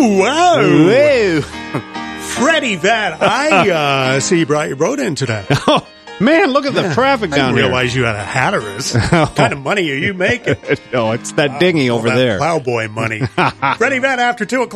Ooh, wow. Whoa. Freddie, I see you brought your boat in today. Oh, man, look at the traffic I down didn't here. realize you had a Hatteras. What kind of money are you making? No, it's that dinghy over All that there. Plowboy money. Freddie Van after 2 o'clock.